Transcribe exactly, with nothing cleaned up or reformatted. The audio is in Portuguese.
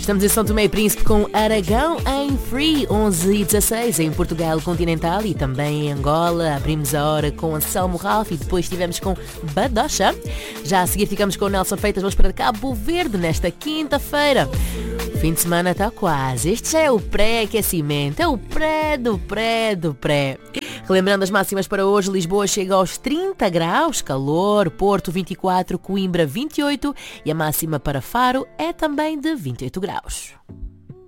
Estamos em São Tomé e Príncipe com Aragão em Free, onze e dezasseis, em Portugal Continental e também em Angola. Abrimos a hora com Anselmo Ralph e depois estivemos com Badocha. Já a seguir ficamos com o Nelson Freitas, vamos para Cabo Verde nesta quinta-feira. O fim de semana está quase. Este já é o pré-aquecimento, é o pré do pré do pré. Relembrando as máximas para hoje, Lisboa chega aos trinta graus, calor, Porto vinte e quatro, Coimbra vinte e oito e a máxima para Faro é também de vinte e oito graus.